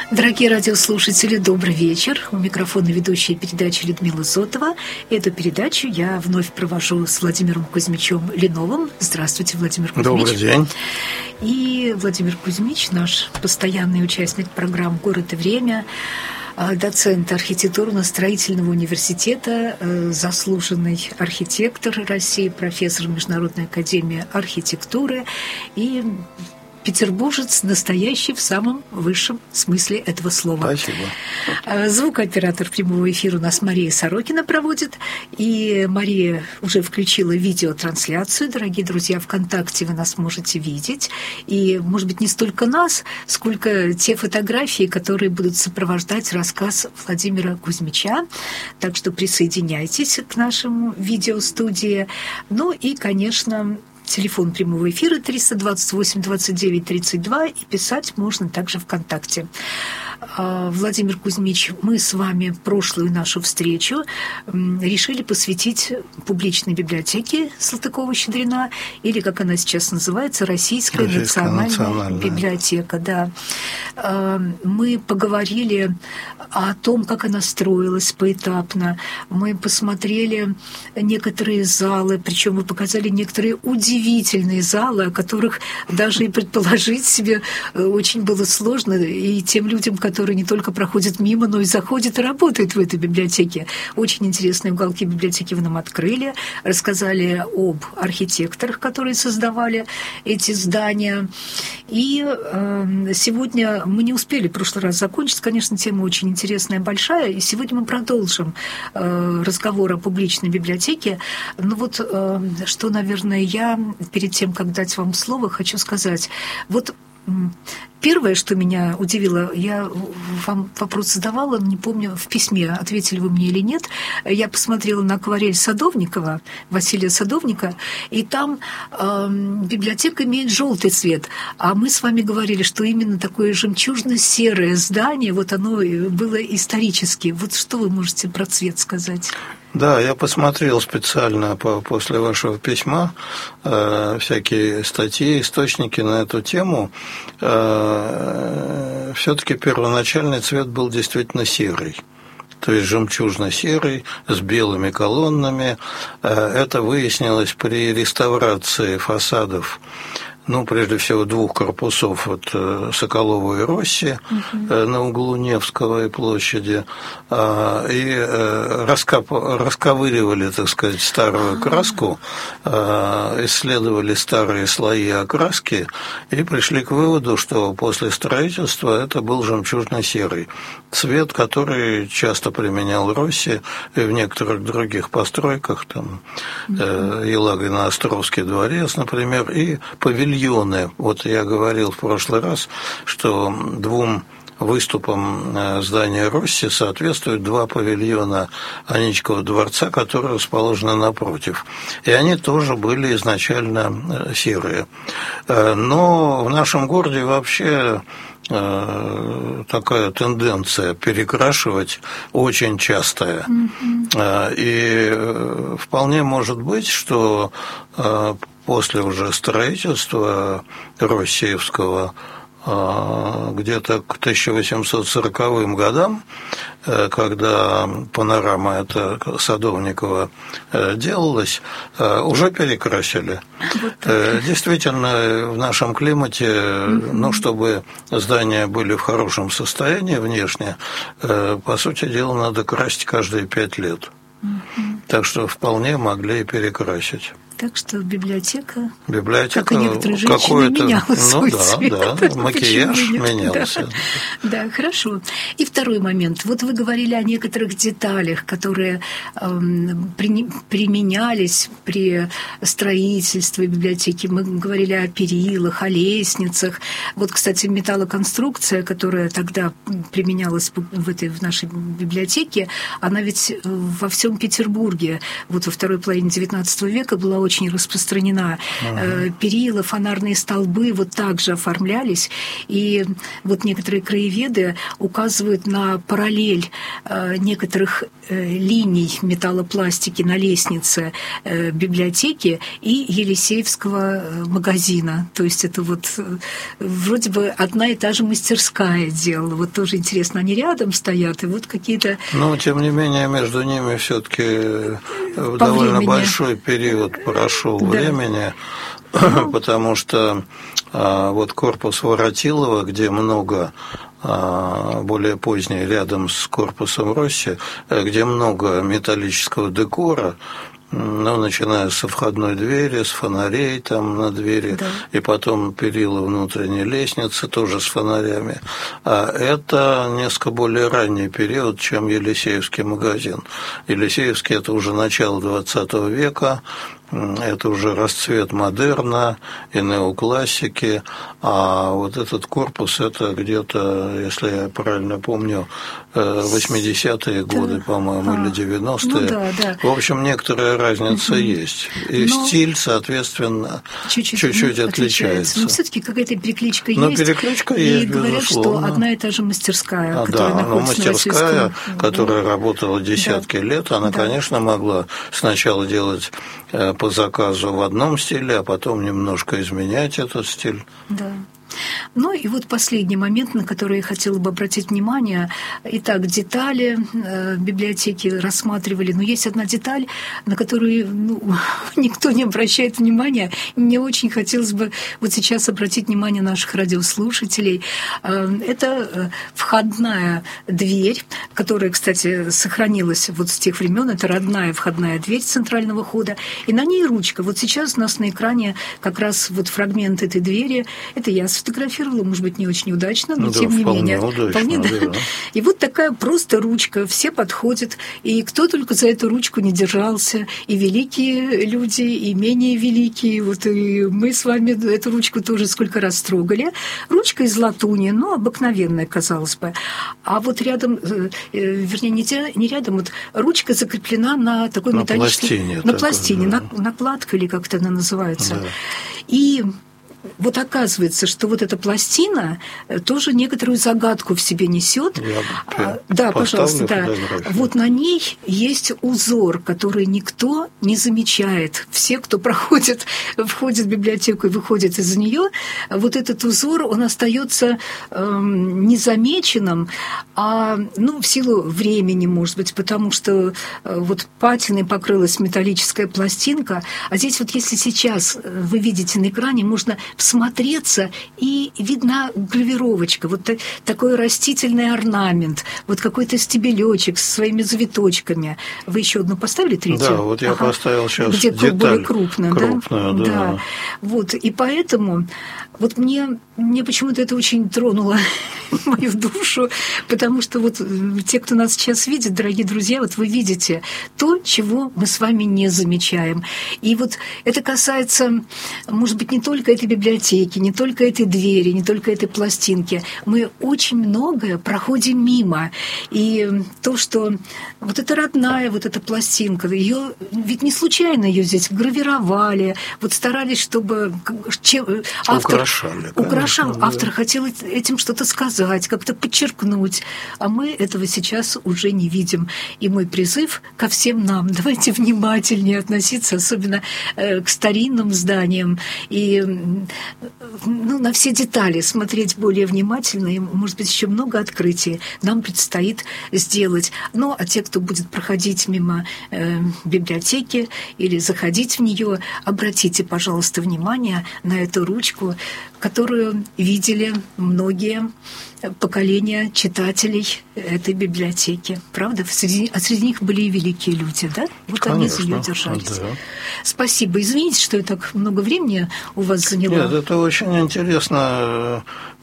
Дорогие радиослушатели, добрый вечер. У микрофона ведущая передачи Людмила Зотова. Эту передачу я вновь провожу с Владимиром Кузьмичем Линовым. Здравствуйте, Владимир Кузьмич. Добрый день. И Владимир Кузьмич, наш постоянный участник программ «Город и время», доцент архитектурно-строительного университета, заслуженный архитектор России, профессор Международной академии архитектуры и петербуржец, настоящий в самом высшем смысле этого слова. Спасибо. Звукооператор прямого эфира у нас Мария Сорокина проводит. И Мария уже включила видеотрансляцию. Дорогие друзья, ВКонтакте вы нас можете видеть. И, может быть, не столько нас, сколько те фотографии, которые будут сопровождать рассказ Владимира Кузьмича. Так что присоединяйтесь к нашему видеостудии. Ну и, конечно, телефон прямого эфира 328-29-32, и писать можно также ВКонтакте. Владимир Кузьмич, мы с вами прошлую нашу встречу решили посвятить публичной библиотеке Салтыкова-Щедрина, или, как она сейчас называется, Российская национальная библиотека. Да. Мы поговорили о том, как она строилась поэтапно. Мы посмотрели некоторые залы, причем мы показали некоторые удивительные залы, о которых даже и предположить себе очень было сложно, и тем людям, которые не только проходят мимо, но и заходят и работают в этой библиотеке. Очень интересные уголки библиотеки вы нам открыли, рассказали об архитекторах, которые создавали эти здания. И сегодня мы не успели в прошлый раз закончить. Конечно, тема очень интересная, большая, и сегодня мы продолжим разговор о публичной библиотеке. Но вот что, наверное, я перед тем, как дать вам слово, хочу сказать. Вот первое, что меня удивило, я вам вопрос задавала, не помню, в письме, ответили вы мне или нет. Я посмотрела на акварель Садовникова, Василия Садовника, и там библиотека имеет желтый цвет. А мы с вами говорили, что именно такое жемчужно-серое здание, вот оно было исторически. Вот что вы можете про цвет сказать? Да, я посмотрел специально после вашего письма всякие статьи, источники на эту тему. Все-таки первоначальный цвет был действительно серый. То есть жемчужно-серый, с белыми колоннами. Это выяснилось при реставрации фасадов, прежде всего, двух корпусов, вот Соколова и Росси на углу Невского и площади, и расковыривали, так сказать, старую краску, исследовали старые слои окраски и пришли к выводу, что после строительства это был жемчужно-серый цвет, который часто применял Росси и в некоторых других постройках, там, Елагино-Островский дворец, например, и павильоны. Вот я говорил в прошлый раз, что двум выступам здания Росси соответствуют два павильона Аничкова дворца, которые расположены напротив. И они тоже были изначально серые. Но в нашем городе вообще такая тенденция перекрашивать очень частая. И вполне может быть, что после уже строительства Россиевского где-то к 1840 годам, когда панорама эта Садовникова делалась, уже перекрасили. Действительно, в нашем климате, чтобы здания были в хорошем состоянии внешне, по сути дела, надо красить каждые 5 лет. Так что вполне могли и перекрасить. Так что библиотека как и некоторые женщины, меняла свой цвет. Макияж менялся. Да, хорошо. И второй момент. Вот вы говорили о некоторых деталях, которые применялись при строительстве библиотеки. Мы говорили о перилах, о лестницах. Вот, кстати, металлоконструкция, которая тогда применялась в нашей библиотеке, она ведь во всем Петербурге, вот во второй половине XIX века была очень распространена. Перила, фонарные столбы вот так же оформлялись. И вот некоторые краеведы указывают на параллель некоторых линий металлопластики на лестнице библиотеки и Елисеевского магазина. То есть это вот вроде бы одна и та же мастерская делала. Вот тоже интересно, они рядом стоят, и вот какие-то... Но, тем не менее, между ними все-таки довольно большой период прошел времени, потому что вот корпус Воротилова, где много, более поздний, рядом с корпусом Росси, где много металлического декора, начиная со входной двери, с фонарей там на двери, и потом перила внутренней лестницы тоже с фонарями. А это несколько более ранний период, чем Елисеевский магазин. Елисеевский – это уже начало XX века, это уже расцвет модерна и неоклассики, а вот этот корпус – это где-то, если я правильно помню, 80-е годы, по-моему, или 90-е. В общем, некоторая разница есть. И стиль, соответственно, чуть-чуть отличается. Но все-таки какая-то перекличка есть. Но перекличка есть, и говорят, безусловно. что одна и та же мастерская, которая находится мастерская, которая работала десятки лет, она, конечно, могла сначала делать по заказу в одном стиле, а потом немножко изменять этот стиль. Да. Ну и вот последний момент, на который я хотела бы обратить внимание. Итак, детали библиотеки рассматривали, но есть одна деталь, на которую никто не обращает внимания. И мне очень хотелось бы вот сейчас обратить внимание наших радиослушателей. Это входная дверь, которая, кстати, сохранилась вот с тех времен. Это родная входная дверь центрального хода, и на ней ручка. Вот сейчас у нас на экране как раз вот фрагмент этой двери. Это я сфотографировала, может быть, не очень удачно, но тем не менее. Вполне удачно, да. И вот такая просто ручка, все подходят, и кто только за эту ручку не держался, и великие люди, и менее великие, вот и мы с вами эту ручку тоже сколько раз трогали. Ручка из латуни, обыкновенная, казалось бы. А вот рядом, вернее, не рядом, вот ручка закреплена на такой металлической... На пластине, накладка или как-то она называется. Да. И вот оказывается, что вот эта пластина тоже некоторую загадку в себе несет. Да, пожалуйста, да. Вот на ней есть узор, который никто не замечает. Все, кто входит в библиотеку и выходит из нее, вот этот узор, он остается незамеченным, в силу времени, может быть, потому что вот патиной покрылась металлическая пластинка, а здесь вот если сейчас вы видите на экране, можно всмотреться, и видна гравировочка, вот такой растительный орнамент, вот какой-то стебелечек со своими завиточками. Вы еще одну поставили, третью? Да, вот я поставил сейчас где-то деталь более крупную, да. Вот, и поэтому вот мне почему-то это очень тронуло мою душу, потому что вот те, кто нас сейчас видит, дорогие друзья, вот вы видите то, чего мы с вами не замечаем. И вот это касается, может быть, не только этой библиотеки, не только этой двери, не только этой пластинки. Мы очень многое проходим мимо. И то, что вот эта родная, вот эта пластинка, ее ведь не случайно ее здесь гравировали, вот старались, чтобы автор украшал, автор хотел этим что-то сказать, как-то подчеркнуть, а мы этого сейчас уже не видим. И мой призыв ко всем нам: давайте внимательнее относиться, особенно к старинным зданиям, и на все детали смотреть более внимательно, и, может быть, еще много открытий нам предстоит сделать. А те, кто будет проходить мимо библиотеки или заходить в нее, обратите, пожалуйста, внимание на эту ручку, которую видели многие поколения читателей этой библиотеки. Правда? Среди них были и великие люди, да? Вот конечно, они за нее держались. Да. Спасибо. Извините, что я так много времени у вас заняла. Нет, это очень интересно,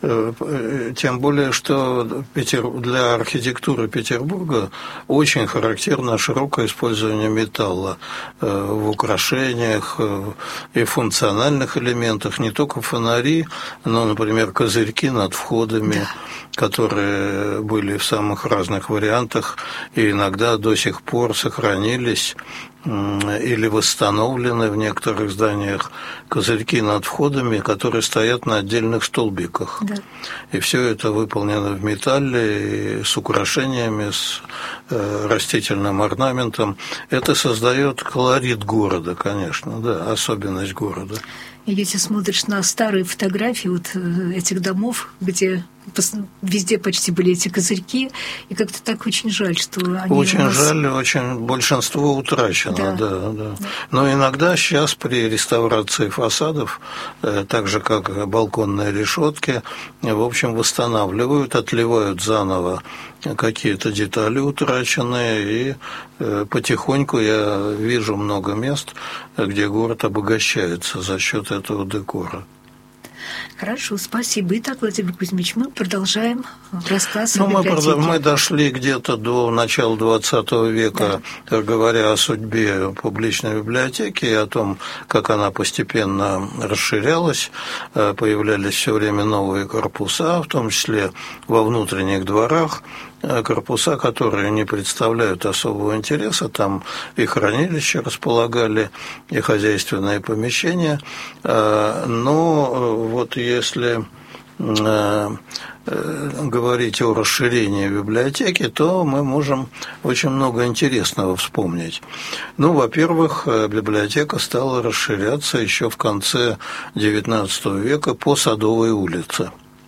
тем более, что для архитектуры Петербурга очень характерно широкое использование металла в украшениях и функциональных элементах, не только фонари, но, например, козырьки над входами. Да. которые были в самых разных вариантах и иногда до сих пор сохранились или восстановлены в некоторых зданиях козырьки над входами, которые стоят на отдельных столбиках. Да. И все это выполнено в металле, с украшениями, с растительным орнаментом. Это создает колорит города, конечно, да, особенность города. И если смотришь на старые фотографии вот этих домов, где везде почти были эти козырьки, и как-то так очень жаль, что они очень жаль, очень большинство утрачено, да. Но иногда сейчас при реставрации фасадов, так же как балконные решетки, в общем, восстанавливают, отливают заново какие-то детали утраченные, и потихоньку я вижу много мест, где город обогащается за счет этого декора. Хорошо, спасибо. Итак, Владимир Кузьмич, мы продолжаем рассказ о библиотеке. Мы дошли где-то до начала XX века, говоря о судьбе публичной библиотеки и о том, как она постепенно расширялась, появлялись все время новые корпуса, в том числе во внутренних дворах, корпуса, которые не представляют особого интереса, там и хранилища располагали, и хозяйственные помещения, но вот если говорить о расширении библиотеки, то мы можем очень много интересного вспомнить. Во-первых, библиотека стала расширяться еще в конце XIX века по Садовой улице.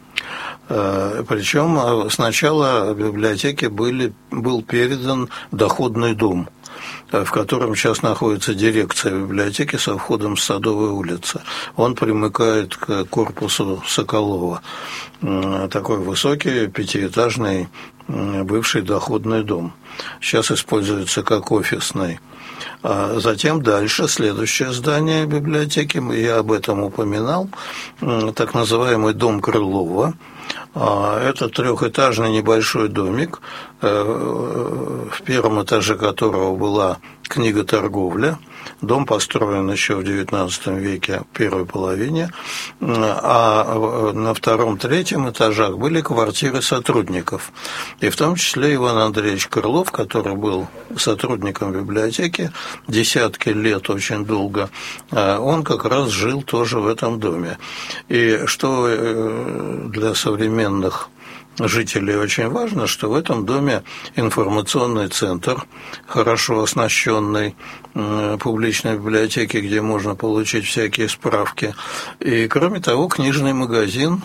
Причем сначала библиотеке был передан доходный дом, в котором сейчас находится дирекция библиотеки со входом с Садовой улицы. Он примыкает к корпусу Соколова. Такой высокий, пятиэтажный бывший доходный дом. Сейчас используется как офисный. А затем дальше, следующее здание библиотеки, я об этом упоминал, так называемый дом Крылова. Это трехэтажный небольшой домик, в первом этаже которого была книготорговля. Дом построен еще в XIX веке, в первой половине, а на втором-третьем этажах были квартиры сотрудников. И в том числе Иван Андреевич Крылов, который был сотрудником библиотеки десятки лет, очень долго, он как раз жил тоже в этом доме. И что для современных жителей очень важно, что в этом доме информационный центр, хорошо оснащенный, публичной библиотеки, где можно получить всякие справки. И, кроме того, книжный магазин,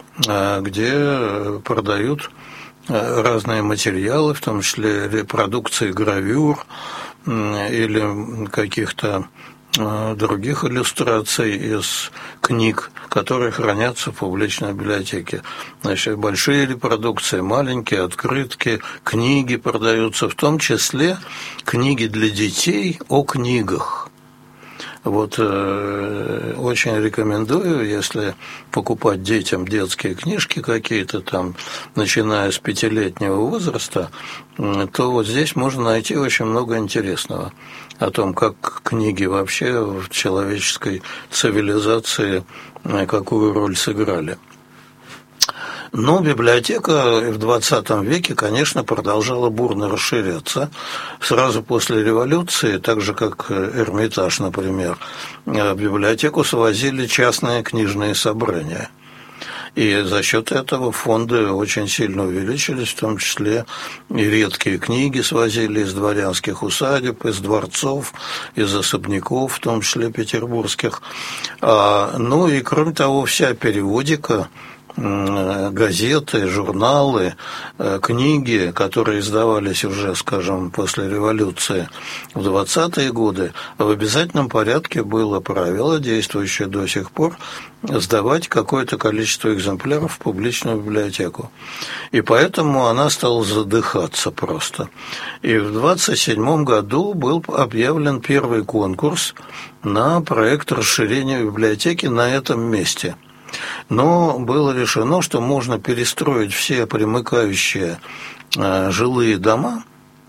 где продают разные материалы, в том числе репродукции гравюр или каких-то других иллюстраций из книг, которые хранятся в публичной библиотеке. Значит, большие репродукции, маленькие, открытки, книги продаются, в том числе книги для детей о книгах. Вот очень рекомендую, если покупать детям детские книжки какие-то там, начиная с 5-летнего возраста, то вот здесь можно найти очень много интересного о том, как книги вообще в человеческой цивилизации какую роль сыграли. Но библиотека в XX веке, конечно, продолжала бурно расширяться. Сразу после революции, так же как Эрмитаж, например, в библиотеку свозили частные книжные собрания. И за счет этого фонды очень сильно увеличились, в том числе и редкие книги свозили из дворянских усадеб, из дворцов, из особняков, в том числе петербургских. Ну и кроме того, вся периодика, газеты, журналы, книги, которые издавались уже, скажем, после революции в 20-е годы, в обязательном порядке было правило, действующее до сих пор, сдавать какое-то количество экземпляров в публичную библиотеку. И поэтому она стала задыхаться просто. И в 1927 году был объявлен первый конкурс на проект расширения библиотеки на этом месте. Но было решено, что можно перестроить все примыкающие жилые дома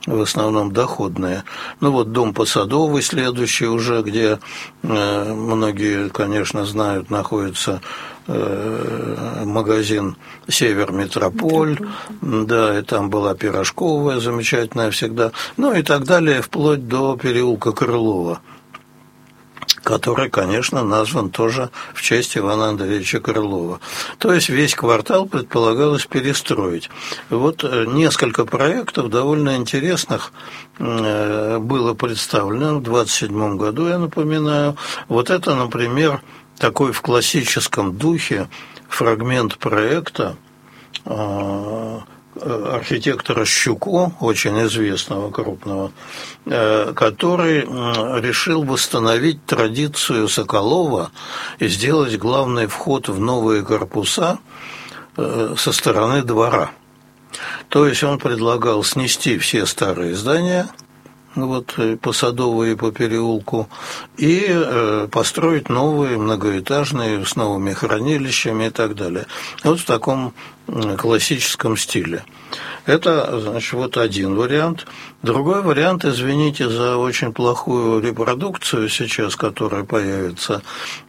в основном доходные. Ну вот дом Посадовый следующий уже, где многие, конечно, знают, находится магазин «Север Метрополь», да, и там была пирожковая замечательная всегда, ну и так далее, вплоть до переулка Крылова, который, конечно, назван тоже в честь Ивана Андреевича Крылова. То есть весь квартал предполагалось перестроить. Вот несколько проектов довольно интересных было представлено в 1927 году, я напоминаю. Вот это, например, такой в классическом духе фрагмент проекта архитектора Щуко, очень известного, крупного, который решил восстановить традицию Соколова и сделать главный вход в новые корпуса со стороны двора. То есть он предлагал снести все старые здания, вот по Садовой и по переулку, и построить новые многоэтажные с новыми хранилищами и так далее. Вот в таком классическом стиле. Это, значит, вот один вариант. Другой вариант, извините за очень плохую репродукцию сейчас, которая появится,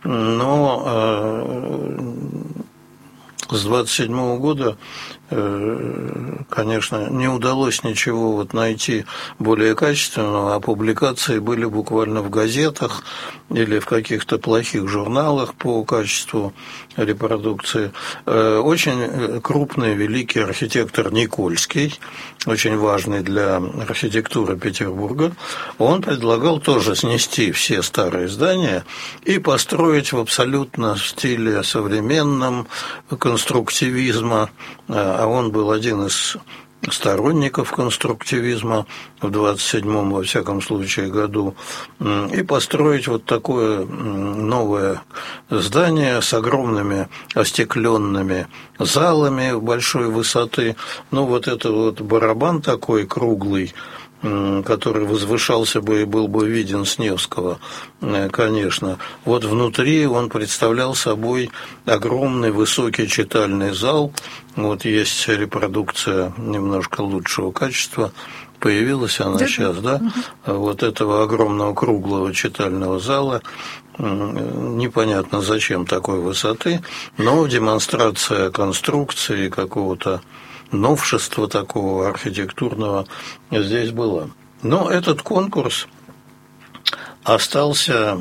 но с 1927 года, конечно, не удалось ничего вот найти более качественного, а публикации были буквально в газетах или в каких-то плохих журналах по качеству репродукции. Очень крупный великий архитектор Никольский, очень важный для архитектуры Петербурга, он предлагал тоже снести все старые здания и построить в абсолютно стиле современном, конструктивизма, а он был один из сторонников конструктивизма в 27-м, во всяком случае, году, и построить вот такое новое здание с огромными остекленными залами большой высоты. Ну, вот это вот барабан такой круглый, который возвышался бы и был бы виден с Невского, конечно. Вот внутри он представлял собой огромный высокий читальный зал. Вот есть репродукция немножко лучшего качества. Появилась она сейчас, да? Вот этого огромного круглого читального зала. Непонятно, зачем такой высоты, но демонстрация конструкции какого-то новшества такого архитектурного здесь было. Но этот конкурс остался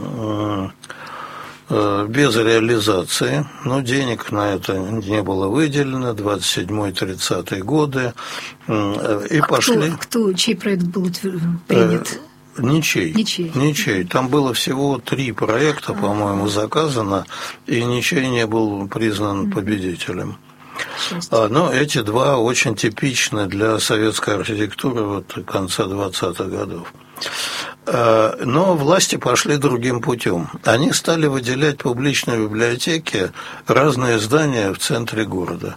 без реализации, но денег на это не было выделено, 27-30 годы, и пошли... Чей проект был принят? Ничей. Там было всего 3 проекта, по-моему, заказано, и ничей не был признан победителем. Но эти 2 очень типичны для советской архитектуры вот конца 20-х годов. Но власти пошли другим путем. Они стали выделять публичные библиотеки разные здания в центре города,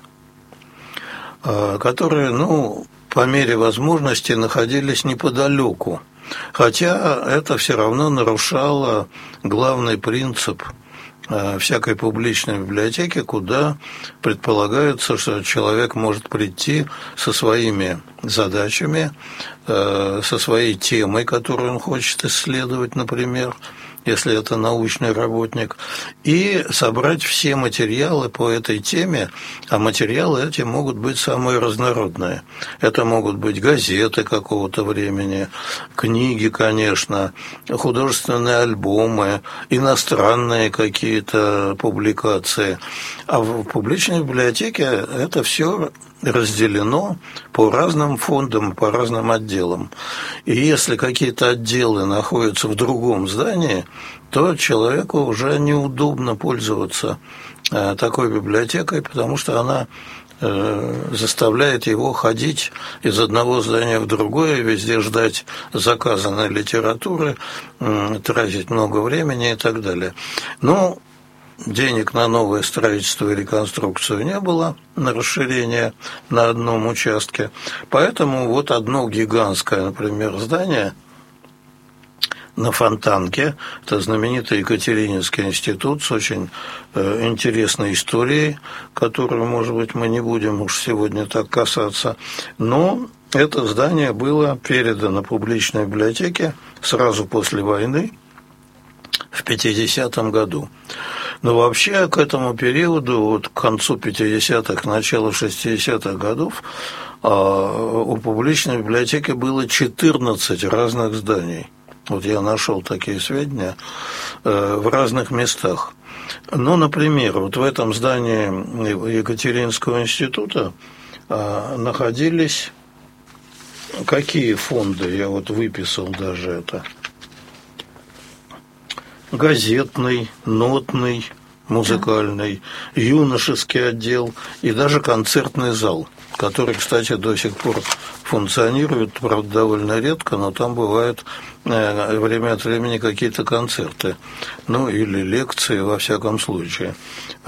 которые, по мере возможности находились неподалеку. Хотя это все равно нарушало главный принцип всякой публичной библиотеки, куда предполагается, что человек может прийти со своими задачами, со своей темой, которую он хочет исследовать, например, если это научный работник, и собрать все материалы по этой теме, а материалы эти могут быть самые разнородные. Это могут быть газеты какого-то времени, книги, конечно, художественные альбомы, иностранные какие-то публикации. А в публичной библиотеке это все разделено по разным фондам, по разным отделам. И если какие-то отделы находятся в другом здании, то человеку уже неудобно пользоваться такой библиотекой, потому что она заставляет его ходить из одного здания в другое, везде ждать заказанной литературы, тратить много времени и так далее. Денег на новое строительство и реконструкцию не было, на расширение на одном участке. Поэтому вот одно гигантское, например, здание на Фонтанке, это знаменитый Екатерининский институт с очень интересной историей, которую, может быть, мы не будем уж сегодня так касаться, но это здание было передано публичной библиотеке сразу после войны в 50-м году. Но вообще к этому периоду, вот к концу 50-х, началу 60-х годов, у публичной библиотеки было 14 разных зданий. Вот я нашел такие сведения в разных местах. Ну, например, вот в этом здании Екатерининского института находились какие фонды, я вот выписал даже это. Газетный, нотный, музыкальный, юношеский отдел и даже концертный зал, который, кстати, до сих пор функционирует, правда, довольно редко, но там бывают время от времени какие-то концерты, ну, или лекции, во всяком случае.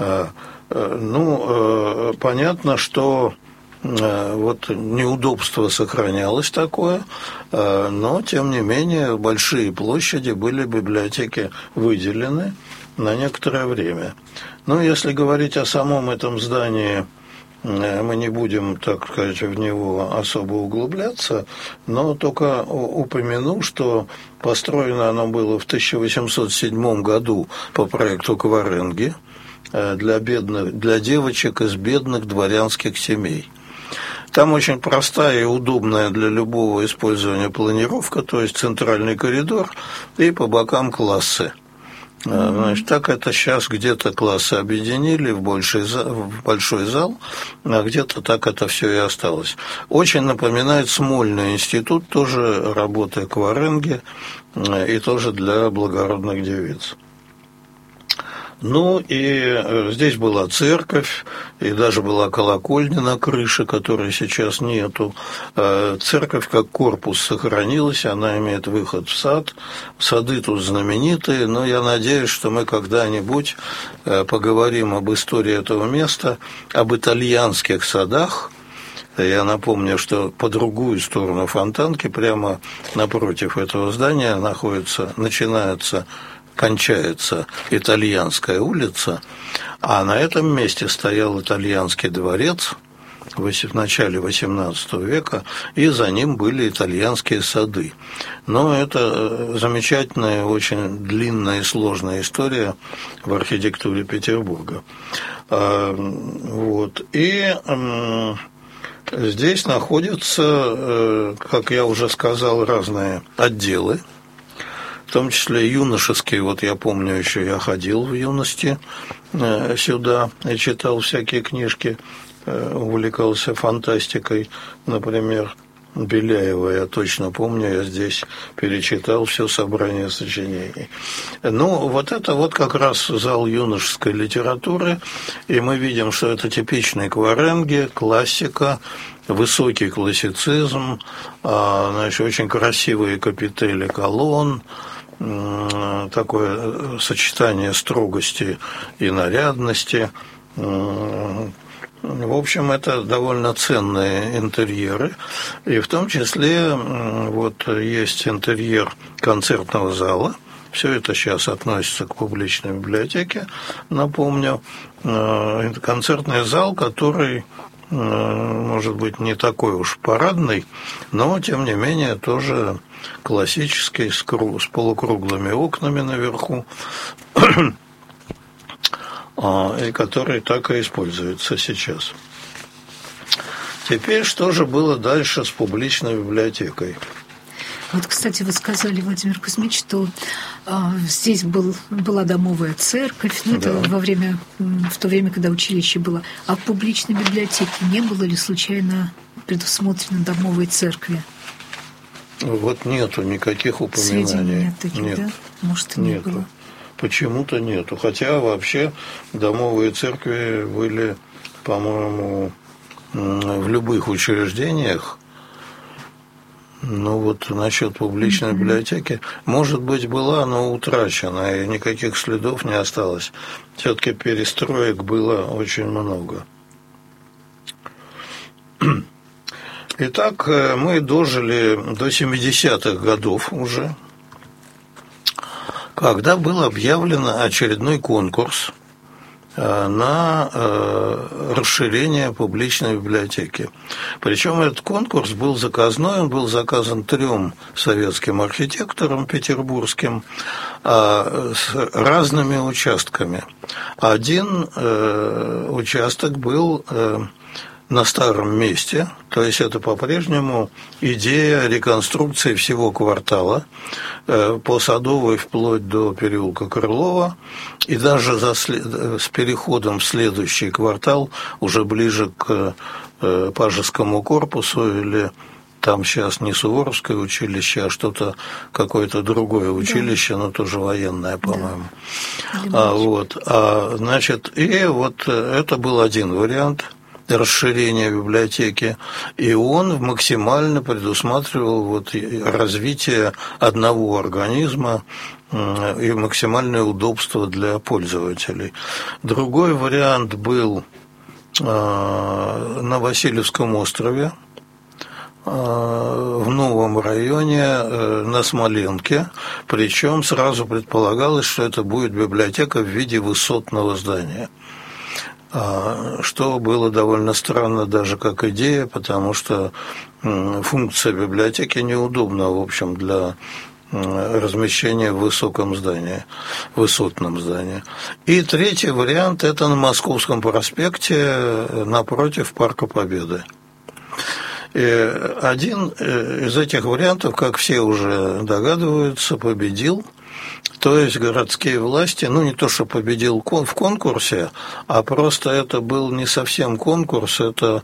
Понятно, что вот неудобство сохранялось такое, но, тем не менее, большие площади были библиотеки выделены на некоторое время. Но если говорить о самом этом здании, мы не будем, так сказать, в него особо углубляться, но только упомяну, что построено оно было в 1807 году по проекту Кваренги для девочек из бедных дворянских семей. Там очень простая и удобная для любого использования планировка, то есть центральный коридор и по бокам классы. Значит, так это сейчас где-то классы объединили в большой зал, а где-то так это все и осталось. Очень напоминает Смольный институт, тоже работы Кваренги и тоже для благородных девиц. Ну, и здесь была церковь, и даже была колокольня на крыше, которой сейчас нету. Церковь как корпус сохранилась, она имеет выход в сад. Сады тут знаменитые, но я надеюсь, что мы когда-нибудь поговорим об истории этого места, об итальянских садах. Я напомню, что по другую сторону Фонтанки, прямо напротив этого здания, кончается Итальянская улица, а на этом месте стоял Итальянский дворец в начале XVIII века, и за ним были итальянские сады. Но это замечательная, очень длинная и сложная история в архитектуре Петербурга. Вот. И здесь находятся, как я уже сказал, разные отделы, в том числе юношеские. Вот я помню, еще я ходил в юности сюда и читал всякие книжки, увлекался фантастикой, например, Беляева, я точно помню, я здесь перечитал все собрание сочинений. Ну, вот это вот как раз зал юношеской литературы, и мы видим, что это типичный Кваренги, классика, высокий классицизм, значит, очень красивые капители колонн, такое сочетание строгости и нарядности. В общем, это довольно ценные интерьеры, и в том числе вот есть интерьер концертного зала. Все это сейчас относится к публичной библиотеке, напомню. Концертный зал, который, может быть, не такой уж парадный, но, тем не менее, тоже классический, с полукруглыми окнами наверху, и который так и используется сейчас. Теперь, что же было дальше с публичной библиотекой? Вот, кстати, вы сказали, Владимир Кузьмич, что здесь была домовая церковь, ну, это в то время, когда училище было. А в публичной библиотеке не было ли случайно предусмотрено домовой церкви? Вот нету никаких упоминаний. Сведений нет таких, да? Может, и не было. Почему-то нету. Хотя вообще домовые церкви были, по-моему, в любых учреждениях. Ну вот насчет публичной библиотеки, может быть, была, но утрачена, и никаких следов не осталось. Все-таки перестроек было очень много. Итак, мы дожили до 70-х годов уже, когда был объявлен очередной конкурс на расширение публичной библиотеки. Причем этот конкурс был заказной, он был заказан 3 советским архитекторам петербургским с разными участками. Один участок был на старом месте, то есть это по-прежнему идея реконструкции всего квартала по Садовой вплоть до переулка Крылова, и даже с переходом в следующий квартал, уже ближе к Пажескому корпусу, или там сейчас не Суворовское училище, а что-то, какое-то другое училище, но тоже военное, по-моему. Значит, и вот это был один вариант расширения библиотеки, и он максимально предусматривал вот развитие одного организма и максимальное удобство для пользователей. Другой вариант был на Васильевском острове, в новом районе на Смоленке, причем сразу предполагалось, что это будет библиотека в виде высотного здания. Что было довольно странно даже как идея, потому что функция библиотеки неудобна, в общем, для размещения в высоком здании, высотном здании. И третий вариант – это на Московском проспекте напротив Парка Победы. И один из этих вариантов, как все уже догадываются, победил. То есть городские власти, не то что победил в конкурсе, а просто это был не совсем конкурс, это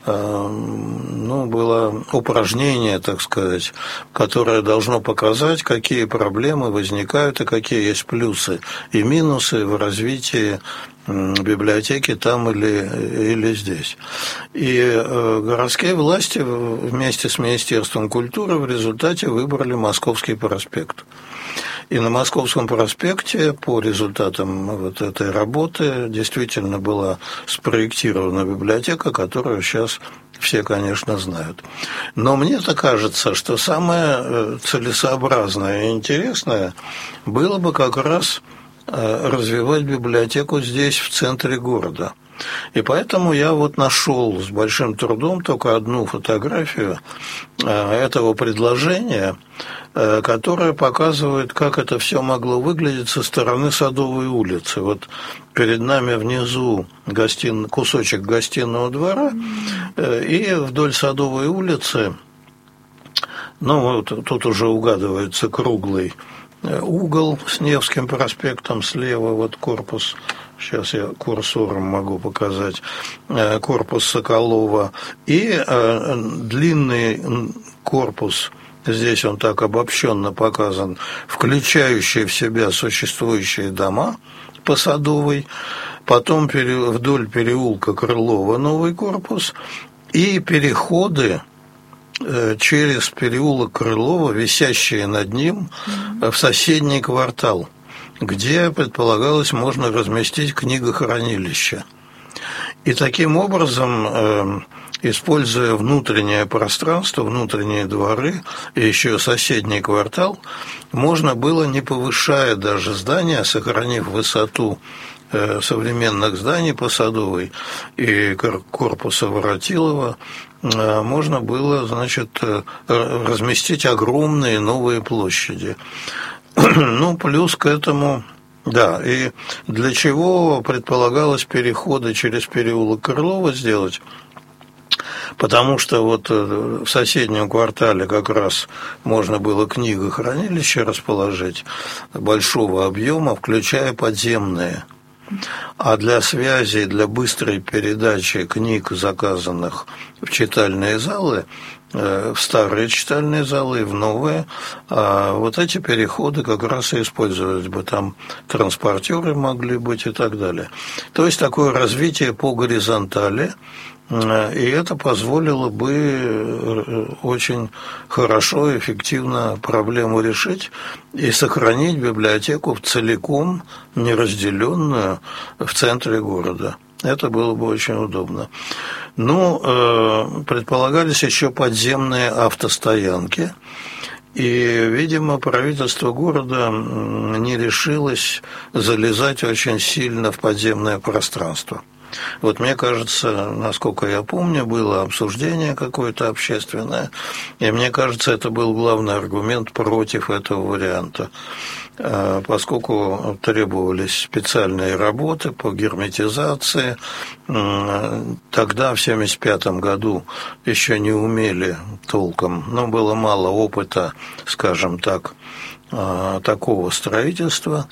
было упражнение, так сказать, которое должно показать, какие проблемы возникают и какие есть плюсы и минусы в развитии библиотеки там или здесь. И городские власти вместе с Министерством культуры в результате выбрали Московский проспект. И на Московском проспекте по результатам вот этой работы действительно была спроектирована библиотека, которую сейчас все, конечно, знают. Но мне-то кажется, что самое целесообразное и интересное было бы как раз развивать библиотеку здесь, в центре города. И поэтому я вот нашел с большим трудом только одну фотографию этого предложения, которая показывает, как это все могло выглядеть со стороны Садовой улицы. Вот перед нами внизу кусочек гостиного двора, и вдоль Садовой улицы, тут уже угадывается круглый угол с Невским проспектом, слева вот корпус, сейчас я курсором могу показать, корпус Соколова, и длинный корпус, здесь он так обобщенно показан, включающий в себя существующие дома по Садовой, потом вдоль переулка Крылова новый корпус, и переходы через переулок Крылова, висящие над ним, в соседний квартал, где, предполагалось, можно разместить книгохранилище. И таким образом, используя внутреннее пространство, внутренние дворы и еще соседний квартал, можно было, не повышая даже здания, сохранив высоту современных зданий по Садовой и корпуса Воротилова, можно было, разместить огромные новые площади. Плюс к этому, и для чего предполагалось переходы через переулок Крылова сделать? Потому что вот в соседнем квартале как раз можно было книгохранилище расположить большого объема, включая подземные. А для связи, для быстрой передачи книг, заказанных в читальные залы, в старые читальные залы и в новые, вот эти переходы как раз и использовались бы. Там транспортеры могли быть и так далее. То есть такое развитие по горизонтали, и это позволило бы очень хорошо и эффективно проблему решить и сохранить библиотеку целиком неразделенную в центре города. Это было бы очень удобно. Предполагались еще подземные автостоянки. И, видимо, правительство города не решилось залезать очень сильно в подземное пространство. Вот мне кажется, насколько я помню, было обсуждение какое-то общественное, и мне кажется, это был главный аргумент против этого варианта, поскольку требовались специальные работы по герметизации. Тогда, в 1975 году, еще не умели толком, но было мало опыта, скажем так, такого строительства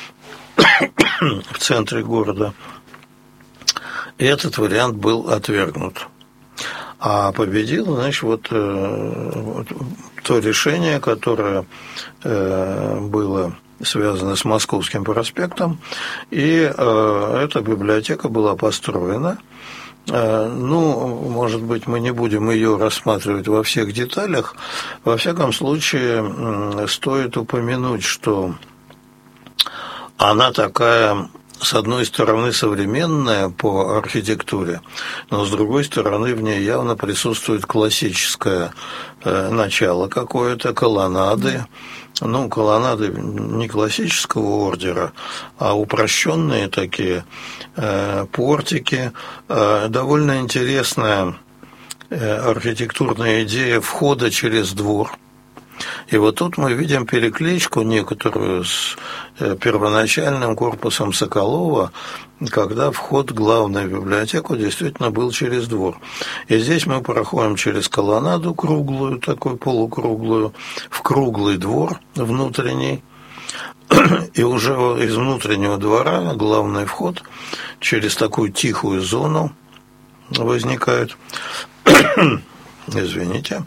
в центре города. И этот вариант был отвергнут. А победил, значит, вот то решение, которое было связано с Московским проспектом, и эта библиотека была построена. Ну, может быть, мы не будем ее рассматривать во всех деталях. Во всяком случае, стоит упомянуть, что она такая, с одной стороны, современная по архитектуре, но с другой стороны, в ней явно присутствует классическое начало какое-то, колоннады. Ну, колоннады не классического ордера, а упрощенные такие портики. Довольно интересная архитектурная идея входа через двор. И вот тут мы видим перекличку некоторую с первоначальным корпусом Соколова, когда вход в главную библиотеку действительно был через двор. И здесь мы проходим через колоннаду круглую, такую полукруглую, в круглый двор внутренний. И уже из внутреннего двора главный вход через такую тихую зону возникает. Извините.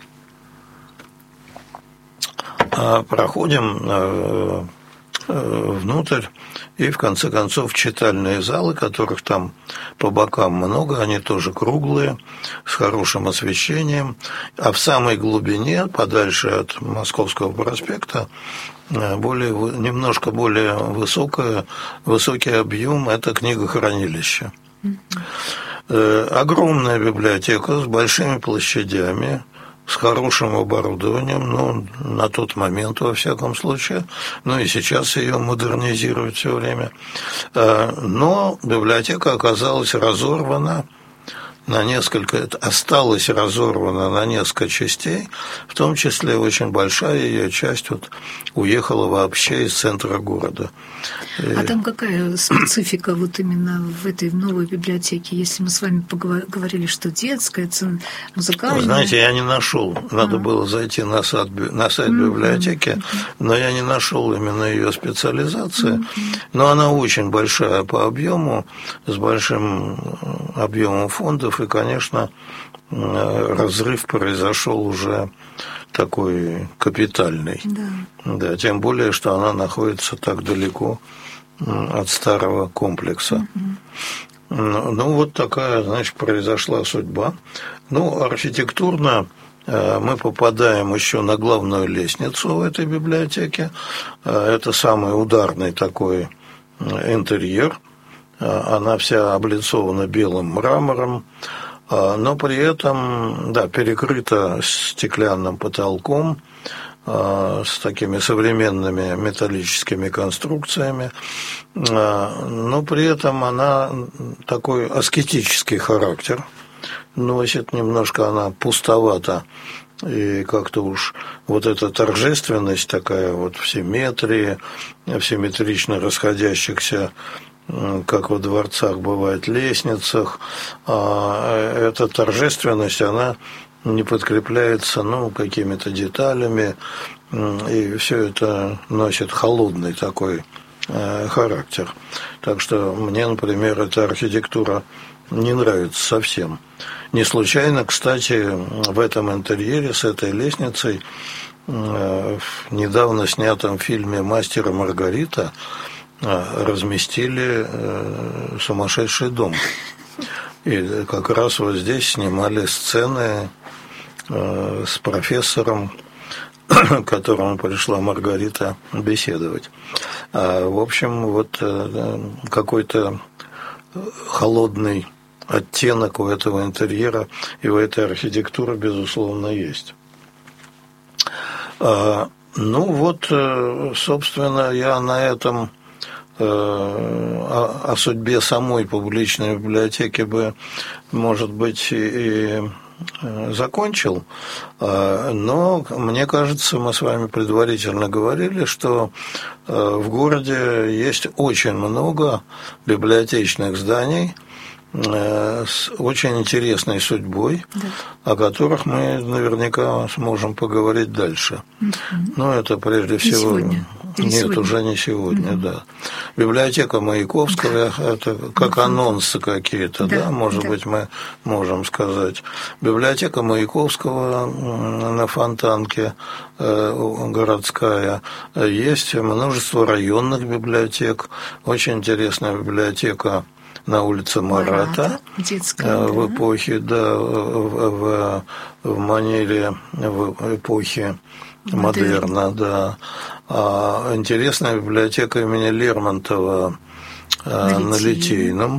Проходим внутрь, и в конце концов читальные залы, которых там по бокам много, они тоже круглые, с хорошим освещением, а в самой глубине, подальше от Московского проспекта, немножко более высокий объем – это книгохранилище. Огромная библиотека с большими площадями, с хорошим оборудованием, ну, на тот момент, во всяком случае, ну, и сейчас ее модернизируют все время. Но библиотека оказалась разорвана осталась разорвана на несколько частей, в том числе очень большая ее часть вот уехала вообще из центра города. А там какая специфика вот именно в этой новой библиотеке? Если мы с вами говорили, что детская, музыкальная... Вы знаете, я не нашел. Надо было зайти на сайт библиотеки, но я не нашел именно ее специализации. Но она очень большая по объему, с большим объемом фондов, и, конечно, разрыв произошел уже такой капитальный. Да, тем более, что она находится так далеко от старого комплекса. Ну, вот такая, значит, произошла судьба. Ну, архитектурно мы попадаем еще на главную лестницу в этой библиотеке. Это самый ударный такой интерьер. Она вся облицована белым мрамором, но при этом, да, перекрыта стеклянным потолком, с такими современными металлическими конструкциями, но при этом она такой аскетический характер носит, немножко она пустовата, и как-то уж вот эта торжественность такая вот в симметрии, в симметрично расходящихся, как во дворцах бывает, лестницах, эта торжественность, она не подкрепляется, ну, какими-то деталями, и все это носит холодный такой характер. Так что мне, например, эта архитектура не нравится совсем. Не случайно, кстати, в этом интерьере с этой лестницей в недавно снятом фильме «Мастер и Маргарита» разместили сумасшедший дом. И как раз вот здесь снимали сцены с профессором, к которому пришла Маргарита беседовать. В общем, вот какой-то холодный оттенок у этого интерьера и у этой архитектуры, безусловно, есть. Ну вот, собственно, я на этом о судьбе самой публичной библиотеки бы, может быть, и закончил, но мне кажется, мы с вами предварительно говорили, что в городе есть очень много библиотечных зданий с очень интересной судьбой, да, о которых мы наверняка сможем поговорить дальше. Но это прежде всего... Сегодня. Нет, сегодня? Уже не сегодня, да. Библиотека Маяковского, да, это как анонсы какие-то, да, может быть, мы можем сказать. Библиотека Маяковского на Фонтанке, городская. Есть множество районных библиотек. Очень интересная библиотека на улице Марата, детская, в эпохе, да, в манере, в эпохе модерна, да. Интересная библиотека имени Лермонтова на Литейном.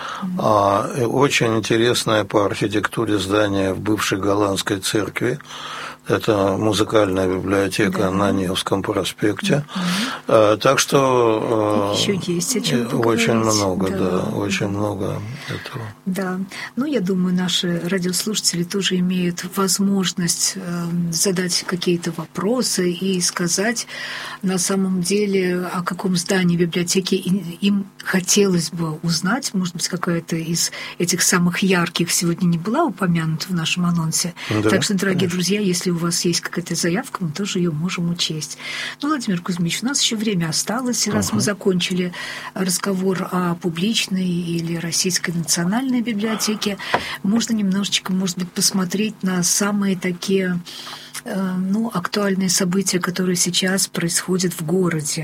Очень интересное по архитектуре здание в бывшей голландской церкви. Это музыкальная библетика, да, на Невском проспекте. Так что еще есть о чем очень поговорить. много, да, да, очень много этого. Да, ну я думаю, наши радиослушатели тоже имеют возможность задать какие-то вопросы и сказать на самом деле, о каком здании библиотеки им хотелось бы узнать. Может быть, какая-то из этих самых ярких сегодня не была упомянута в нашем анонсе. Да, так что, дорогие друзья, если у вас есть какая-то заявка, мы тоже ее можем учесть. Ну, Владимир Кузьмич, у нас еще время осталось, раз мы закончили разговор о публичной или российской национальной библиотеке. Можно немножечко, может быть, посмотреть на самые такие актуальные события, которые сейчас происходят в городе.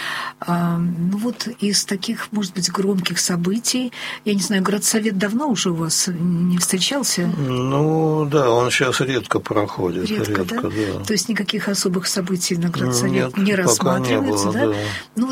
Ну вот из таких, может быть, громких событий, я не знаю, городсовет давно уже у вас не встречался? Ну да, он сейчас редко проходит. Редко, да? То есть никаких особых событий на городсовет не рассматривается, пока не было, да? Да. Ну,